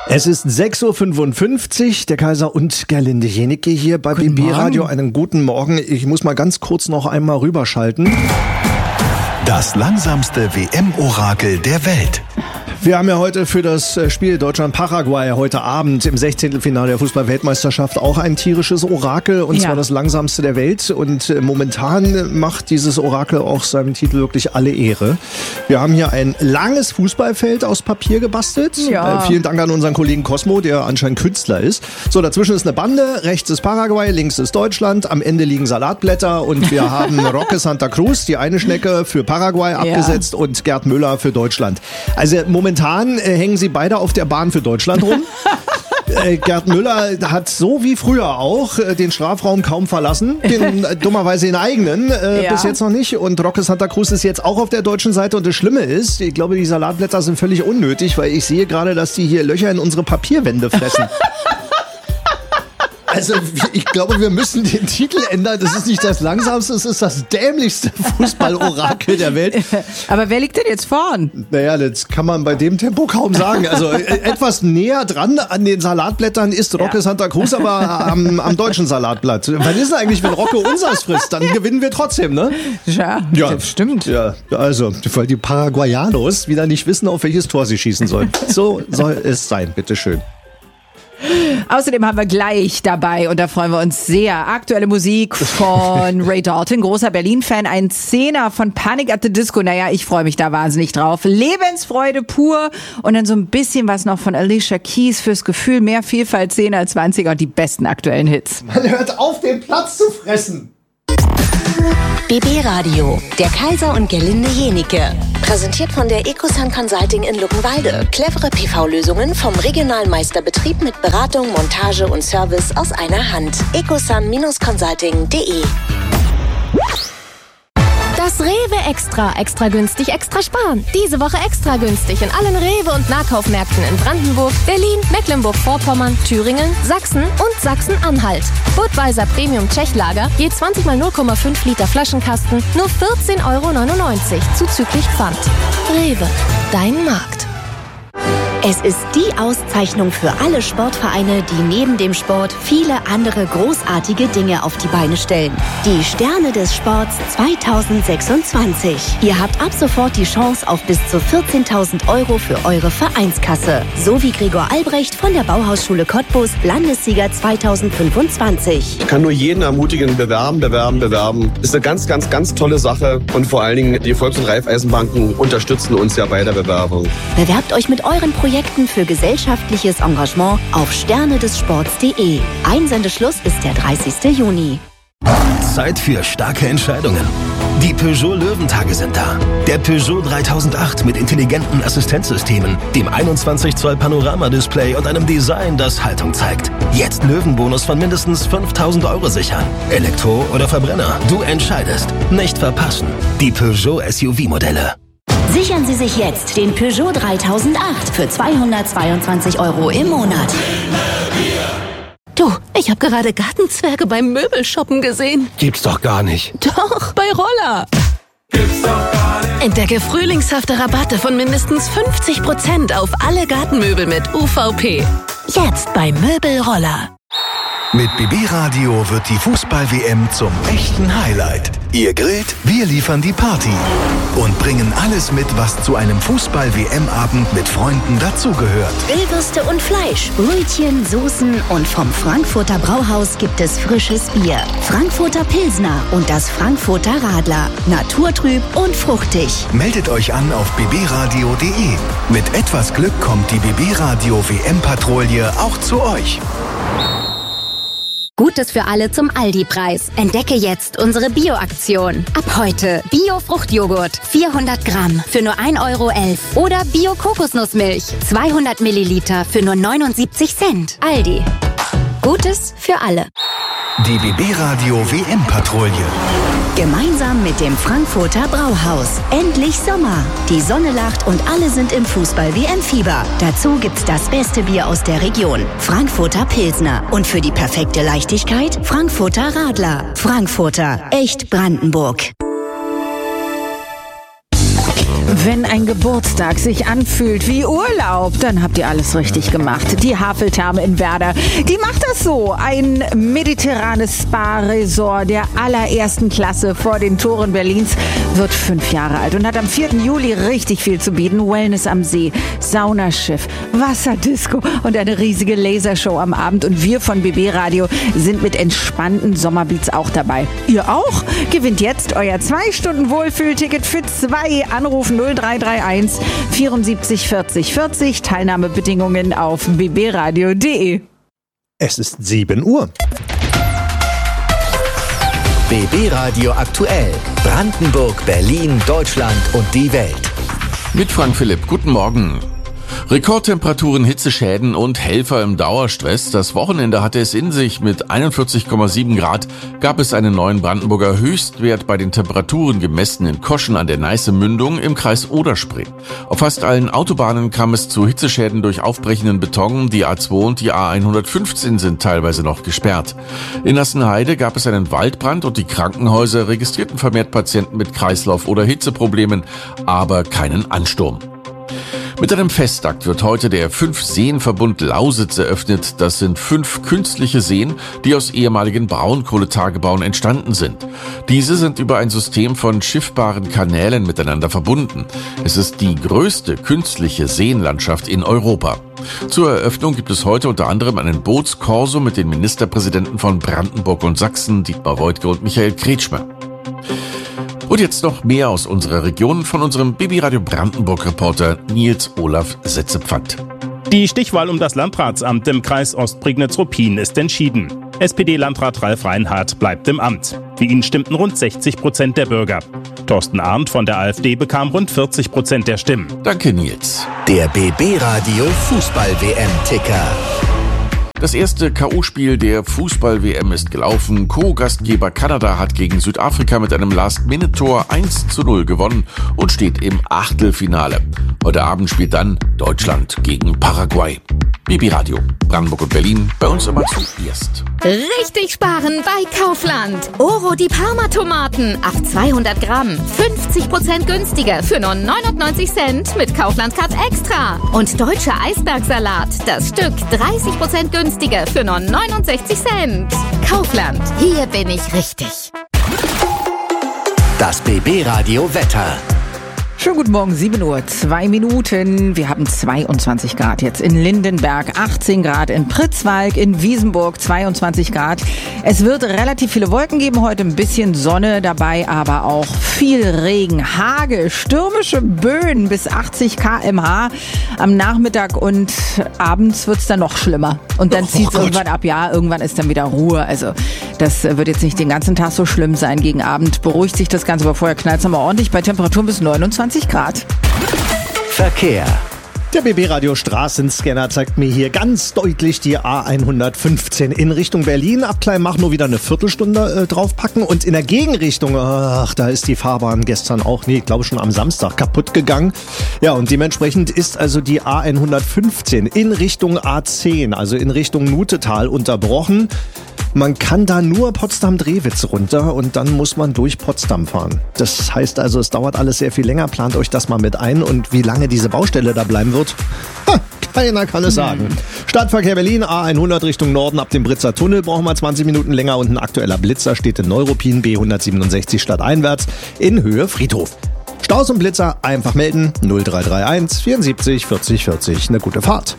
Es ist 6.55 Uhr, der Kaiser und Gerlinde Jenike hier bei BB Radio. Einen guten Morgen. Ich muss mal ganz kurz noch einmal rüberschalten. Das langsamste WM-Orakel der Welt. Wir haben ja heute für das Spiel Deutschland-Paraguay heute Abend im 16. Finale der Fußball-Weltmeisterschaft auch ein tierisches Orakel, und zwar das langsamste der Welt. Und momentan macht dieses Orakel auch seinem Titel wirklich alle Ehre. Wir haben hier ein langes Fußballfeld aus Papier gebastelt. Ja. Vielen Dank an unseren Kollegen Cosmo, der anscheinend Künstler ist. So, dazwischen ist eine Bande, rechts ist Paraguay, links ist Deutschland, am Ende liegen Salatblätter und wir haben Roque Santa Cruz, die eine Schnecke, für Paraguay abgesetzt und Gerd Müller für Deutschland. Also momentan hängen sie beide auf der Bahn für Deutschland rum. Gerd Müller hat so wie früher auch den Strafraum kaum verlassen, dummerweise den eigenen, bis jetzt noch nicht. Und Roque Santa Cruz ist jetzt auch auf der deutschen Seite, und das Schlimme ist, ich glaube, die Salatblätter sind völlig unnötig, weil ich sehe gerade, dass die hier Löcher in unsere Papierwände fressen. Also ich glaube, wir müssen den Titel ändern. Das ist nicht das langsamste, es ist das dämlichste Fußballorakel der Welt. Aber wer liegt denn jetzt vorn? Naja, das kann man bei dem Tempo kaum sagen. Also etwas näher dran an den Salatblättern ist Roque Santa Cruz, aber am deutschen Salatblatt. Was ist denn eigentlich, wenn Roque unseres frisst? Dann gewinnen wir trotzdem, ne? Ja, stimmt. Ja, also, weil die Paraguayanos wieder nicht wissen, auf welches Tor sie schießen sollen. So soll es sein, bitteschön. Außerdem haben wir gleich dabei, und da freuen wir uns sehr, aktuelle Musik von Ray Dalton, großer Berlin-Fan, ein Zehner von Panic at the Disco. Naja, ich freue mich da wahnsinnig drauf. Lebensfreude pur, und dann so ein bisschen was noch von Alicia Keys fürs Gefühl. Mehr Vielfalt, 10er, 20er und die besten aktuellen Hits. Man hört auf, den Platz zu fressen. BB Radio, der Kaiser und Gerlinde Jenike. Präsentiert von der Ecosun Consulting in Luckenwalde. Clevere PV-Lösungen vom regionalen Meisterbetrieb mit Beratung, Montage und Service aus einer Hand. ecosun-consulting.de. Das Rewe Extra günstig, extra sparen. Diese Woche extra günstig in allen Rewe- und Nahkaufmärkten in Brandenburg, Berlin, Mecklenburg-Vorpommern, Thüringen, Sachsen und Sachsen-Anhalt. Budweiser Premium Tschechlager, je 20 mal 0,5 Liter Flaschenkasten, nur 14,99 € zuzüglich Pfand. Rewe, dein Markt. Es ist die Auszeichnung für alle Sportvereine, die neben dem Sport viele andere großartige Dinge auf die Beine stellen. Die Sterne des Sports 2026. Ihr habt ab sofort die Chance auf bis zu 14.000 € für eure Vereinskasse. So wie Gregor Albrecht von der Bauhausschule Cottbus, Landessieger 2025. Ich kann nur jeden ermutigen, bewerben. Ist eine ganz, ganz, ganz tolle Sache. Und vor allen Dingen, die Volks- und Raiffeisenbanken unterstützen uns ja bei der Bewerbung. Bewerbt euch mit euren Projekten für gesellschaftliches Engagement auf sternedessports.de. Einsendeschluss ist der 30. Juni. Zeit für starke Entscheidungen. Die Peugeot Löwentage sind da. Der Peugeot 3008 mit intelligenten Assistenzsystemen, dem 21 Zoll Panoramadisplay und einem Design, das Haltung zeigt. Jetzt Löwenbonus von mindestens 5.000 € sichern. Elektro oder Verbrenner, du entscheidest. Nicht verpassen. Die Peugeot SUV-Modelle. Sichern Sie sich jetzt den Peugeot 3008 für 222 € im Monat. Du, ich habe gerade Gartenzwerge beim Möbelshoppen gesehen. Gibt's doch gar nicht. Doch, bei Roller. Gibt's doch gar nicht. Entdecke frühlingshafte Rabatte von mindestens 50% auf alle Gartenmöbel mit UVP. Jetzt bei Möbelroller. Mit BB Radio wird die Fußball-WM zum echten Highlight. Ihr grillt, wir liefern die Party und bringen alles mit, was zu einem Fußball-WM-Abend mit Freunden dazugehört. Grillwürste und Fleisch, Brötchen, Soßen und vom Frankfurter Brauhaus gibt es frisches Bier. Frankfurter Pilsner und das Frankfurter Radler. Naturtrüb und fruchtig. Meldet euch an auf bbradio.de. Mit etwas Glück kommt die BB Radio WM-Patrouille auch zu euch. Gutes für alle zum Aldi-Preis. Entdecke jetzt unsere Bio-Aktion. Ab heute Bio-Fruchtjoghurt 400 Gramm für nur 1,11 € oder Bio-Kokosnussmilch 200 Milliliter für nur 79 Cent. Aldi. Gutes für alle. Die BB Radio WM-Patrouille. Gemeinsam mit dem Frankfurter Brauhaus. Endlich Sommer. Die Sonne lacht und alle sind im Fußball-WM-Fieber. Dazu gibt's das beste Bier aus der Region. Frankfurter Pilsner. Und für die perfekte Leichtigkeit Frankfurter Radler. Frankfurter. Echt Brandenburg. Wenn ein Geburtstag sich anfühlt wie Urlaub, dann habt ihr alles richtig gemacht. Die Haveltherme in Werder, die macht das so. Ein mediterranes Spa-Resort der allerersten Klasse vor den Toren Berlins wird 5 Jahre alt und hat am 4. Juli richtig viel zu bieten. Wellness am See, Saunaschiff, Wasserdisco und eine riesige Lasershow am Abend. Und wir von BB Radio sind mit entspannten Sommerbeats auch dabei. Ihr auch? Gewinnt jetzt euer 2 Stunden Wohlfühlticket für 2. Anrufen 0331 74 40 40. Teilnahmebedingungen auf bbradio.de. Es ist 7 Uhr. BB Radio aktuell. Brandenburg, Berlin, Deutschland und die Welt. Mit Frank Philipp, guten Morgen. Rekordtemperaturen, Hitzeschäden und Helfer im Dauerstress. Das Wochenende hatte es in sich. Mit 41,7 Grad gab es einen neuen Brandenburger Höchstwert bei den Temperaturen gemessen in Koschen an der Neiße-Mündung im Kreis Oder-Spree. Auf fast allen Autobahnen kam es zu Hitzeschäden durch aufbrechenden Beton. Die A2 und die A115 sind teilweise noch gesperrt. In Nassenheide gab es einen Waldbrand und die Krankenhäuser registrierten vermehrt Patienten mit Kreislauf- oder Hitzeproblemen, aber keinen Ansturm. Mit einem Festakt wird heute der 5-Seen-Verbund Lausitz eröffnet. Das sind 5 künstliche Seen, die aus ehemaligen Braunkohletagebauen entstanden sind. Diese sind über ein System von schiffbaren Kanälen miteinander verbunden. Es ist die größte künstliche Seenlandschaft in Europa. Zur Eröffnung gibt es heute unter anderem einen Bootskorso mit den Ministerpräsidenten von Brandenburg und Sachsen, Dietmar Woidke und Michael Kretschmer. Und jetzt noch mehr aus unserer Region von unserem BB Radio Brandenburg-Reporter Nils Olaf Setzepfand. Die Stichwahl um das Landratsamt im Kreis Ostprignitz-Ruppin ist entschieden. SPD-Landrat Ralf Reinhardt bleibt im Amt. Für ihn stimmten rund 60% der Bürger. Thorsten Arndt von der AfD bekam rund 40% der Stimmen. Danke, Nils. Der BB Radio Fußball-WM-Ticker. Das erste K.O.-Spiel der Fußball-WM ist gelaufen. Co-Gastgeber Kanada hat gegen Südafrika mit einem Last-Minute-Tor 1:0 gewonnen und steht im Achtelfinale. Heute Abend spielt dann Deutschland gegen Paraguay. BB Radio, Brandenburg und Berlin, bei uns immer zuerst. Richtig sparen bei Kaufland. Oro die Parma-Tomaten ab 200 Gramm. 50% günstiger für nur 99 Cent mit Kaufland-Card Extra. Und deutscher Eisbergsalat. Das Stück 30% günstiger für nur 69 Cent. Kaufland. Hier bin ich richtig. Das BB Radio Wetter. Schönen guten Morgen, 7 Uhr, 2 Minuten. Wir haben 22 Grad jetzt in Lindenberg, 18 Grad in Pritzwalk, in Wiesenburg 22 Grad. Es wird relativ viele Wolken geben, heute ein bisschen Sonne dabei, aber auch viel Regen, Hagel, stürmische Böen bis 80 km/h. Am Nachmittag und abends wird's dann noch schlimmer. Und dann zieht's irgendwann ab. Ja, irgendwann ist dann wieder Ruhe. Also das wird jetzt nicht den ganzen Tag so schlimm sein. Gegen Abend beruhigt sich das Ganze, aber vorher knallt's aber ordentlich bei Temperaturen bis 29 Grad. Verkehr. Der BB-Radio Straßenscanner zeigt mir hier ganz deutlich die A115 in Richtung Berlin. Ab Kleinmachnow wieder eine Viertelstunde draufpacken. Und in der Gegenrichtung, ach, da ist die Fahrbahn gestern auch, ich glaube schon am Samstag kaputt gegangen. Ja, und dementsprechend ist also die A115 in Richtung A10, also in Richtung Nutetal unterbrochen. Man kann da nur Potsdam-Drewitz runter und dann muss man durch Potsdam fahren. Das heißt also, es dauert alles sehr viel länger. Plant euch das mal mit ein. Und wie lange diese Baustelle da bleiben wird, keiner kann es sagen. Stadtverkehr Berlin, A100 Richtung Norden ab dem Britzer Tunnel brauchen wir 20 Minuten länger. Und ein aktueller Blitzer steht in Neuruppin, B167 stadteinwärts in Höhe Friedhof. Staus und Blitzer einfach melden, 0331 74 40 40. Eine gute Fahrt.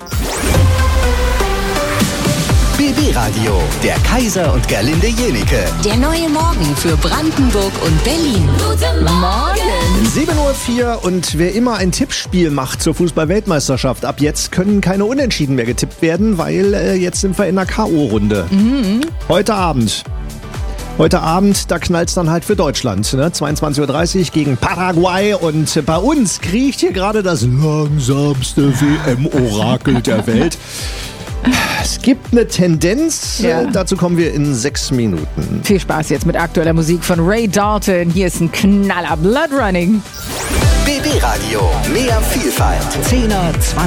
BB Radio, der Kaiser und Gerlinde Jenike. Der neue Morgen für Brandenburg und Berlin. Guten Morgen! 7:04 Uhr und wer immer ein Tippspiel macht zur Fußball-Weltmeisterschaft, ab jetzt können keine Unentschieden mehr getippt werden, weil jetzt sind wir in der K.O.-Runde. Heute Abend, da knallt's dann halt für Deutschland. Ne? 22:30 Uhr gegen Paraguay und bei uns kriecht hier gerade das langsamste WM-Orakel der Welt. Es gibt eine Tendenz, dazu kommen wir in 6 Minuten. Viel Spaß jetzt mit aktueller Musik von Ray Dalton. Hier ist ein Knaller, Blood Running. BB Radio, mehr Vielfalt. 10er, 20